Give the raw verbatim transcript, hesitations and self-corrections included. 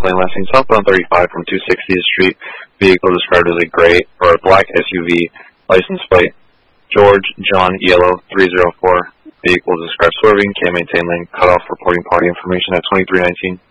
plate last seen southbound thirty-five from two sixtieth Street. Vehicle described as a gray or a black S U V. License plate George John Yellow three zero four. Vehicle described swerving. Can't maintain lane. Cut off. Reporting party information at twenty-three nineteen.